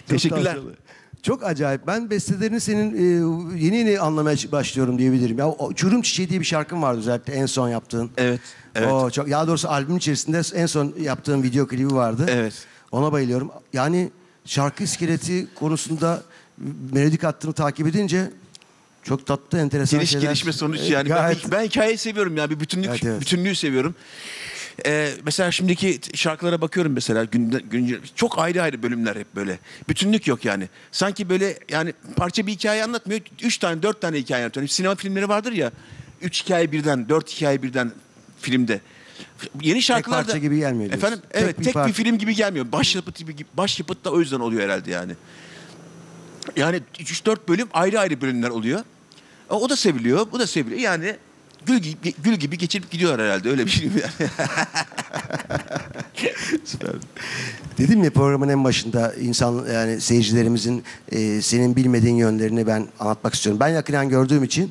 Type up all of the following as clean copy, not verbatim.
Teşekkürler. tavsiye. Çok acayip. Ben bestelerini senin yeni yeni anlamaya başlıyorum diyebilirim. Ya Uçurum Çiçeği diye bir şarkın vardı özellikle en son yaptığın. Evet. Evet. O çok, ya doğrusu albümün içerisinde en son yaptığın video klibi vardı. Evet. Ona bayılıyorum. Yani şarkı iskeleti konusunda melodik hattını takip edince çok tatlı, enteresan Giriş şeyler. gelişme sonuç yani. Gayet. Ben hikayeyi seviyorum ya. Bir bütünlük, Evet, evet. bütünlüğü seviyorum. Mesela şimdiki şarkılara bakıyorum mesela çok ayrı ayrı bölümler hep böyle. Bütünlük yok yani. Sanki böyle yani parça bir hikaye anlatmıyor. 3 tane 4 tane hikaye anlatıyor. Sinema filmleri vardır ya. 3 hikaye birden, 4 hikaye birden filmde. Yeni şarkılar parça gibi gelmiyor diyorsun. Efendim? Evet, tek bir parça. film gibi gelmiyor. Başyapıt da o yüzden oluyor herhalde yani. Yani 3-4 bölüm ayrı ayrı bölümler oluyor. O da seviliyor, bu da seviliyor. Yani gül gibi geçip gidiyor herhalde. Öyle bir şey yani. Süper. Dedim ya programın en başında insan yani seyircilerimizin senin bilmediğin yönlerini ben anlatmak istiyorum. Ben yakından gördüğüm için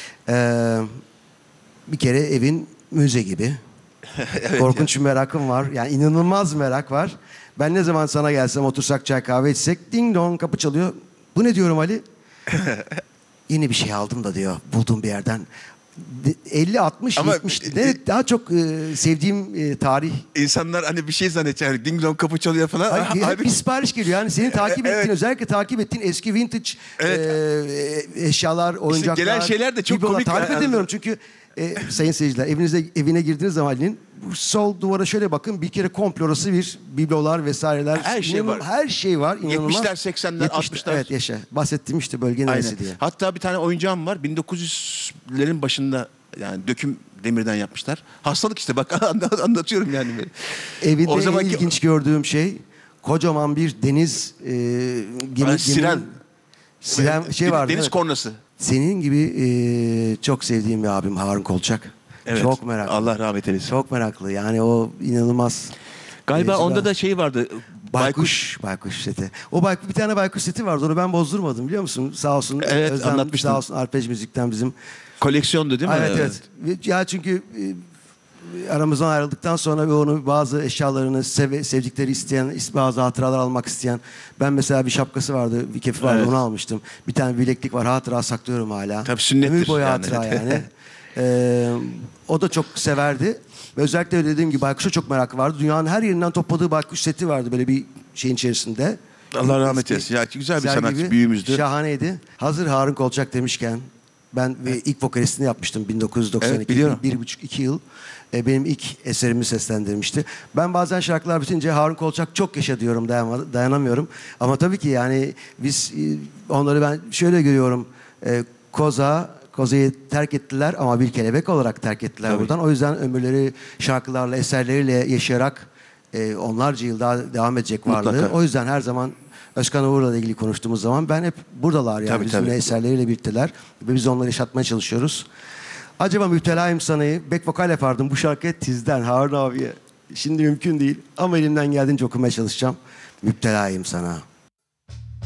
bir kere evin müze gibi. Evet, Korkunç bir merakım var. Yani inanılmaz merak var. Ben ne zaman sana gelsem otursak çay kahve içsek ding dong kapı çalıyor. Bu ne diyorum Ali? Yeni bir şey aldım da diyor. Bulduğum bir yerden. 50, 60, Ama 70. Ne daha çok sevdiğim tarih. İnsanlar hani bir şey zannedecek. Yani ding dong kapı çalıyor falan. Hep Halbuki- bir sipariş geliyor. Yani senin takip Evet. ettiğin, özellikle takip ettiğin eski vintage Evet. eşyalar, oyuncaklar. gelen şeyler de çok biblolar. komik. Tarif Yani. edemiyorum çünkü sayın seyirciler evine girdiğiniz zaman Ali'nin sol duvara şöyle bakın, bir kere komple orası bir biblolar vesaireler. Her şey var. Her şey var. İnanılmaz. 70'ler, 80'ler, 60'lar. Evet yaşa. Bahsettiğim işte bölge neresi Aynen. diye. Hatta bir tane oyuncağım var. 1900'lerin başında yani döküm demirden yapmışlar. Hastalık işte bak anlatıyorum yani. Evinde O zamanki- en ilginç gördüğüm şey kocaman bir deniz gemi. Siren. Siren şey vardı. Deniz evet. kornası. Senin gibi çok sevdiğim bir abim Harun Kolçak. Evet. Çok meraklı. Allah rahmet eylesin. Çok meraklı. Yani o inanılmaz. Galiba Mecra. onda da şey vardı. Baykuş seti. Bir tane baykuş seti vardı. Onu ben bozdurmadım biliyor musun? Sağ olsun. Evet, Özlem, anlatmıştın. sağ olsun Arpej Müzik'ten bizim. Koleksiyondu değil mi? Evet. Ya çünkü aramızdan ayrıldıktan sonra ve onu bazı eşyalarını sevdikleri isteyen, bazı hatıralar almak isteyen. Ben mesela bir şapkası vardı, bir kefi vardı, Evet. onu almıştım. Bir tane bileklik var, hatıra saklıyorum hala. Tabii sünnettir Ömür boyu yani. hatıra yani. O da çok severdi. Ve özellikle dediğim gibi baykuşa çok merakı vardı. Dünyanın her yerinden topladığı baykuş seti vardı böyle bir şeyin içerisinde. Allah rahmet eylesin. Ya güzel bir Sergi sanatçı, gibi. büyüğümüzdü. Şahaneydi. Hazır Harun Kolçak demişken ben ilk vokalistini yapmıştım 1992. Evet, biliyorum. 1,5-2 yıl. Benim ilk eserimi seslendirmişti. Ben bazen şarkılar bitince Harun Kolçak çok yaşa diyorum, dayanamıyorum. Ama tabii ki yani biz onları ben şöyle görüyorum. Koza'yı terk ettiler ama bir kelebek olarak terk ettiler Tabii. buradan. O yüzden ömürleri şarkılarla, eserleriyle yaşayarak onlarca yıl daha devam edecek varlığı. Mutlaka. O yüzden her zaman Özkan Uğur'la ilgili konuştuğumuz zaman ben hep buradalar yani. Tabii, Bizimle tabii. eserleriyle birlikteler ve biz onları yaşatmaya çalışıyoruz. Acaba Müptelayım Sana'yı back vokal yapardım bu şarkıya Tiz'den Harun abiye. Şimdi mümkün değil ama elimden geldiğince okumaya çalışacağım. Müptelayım Sana.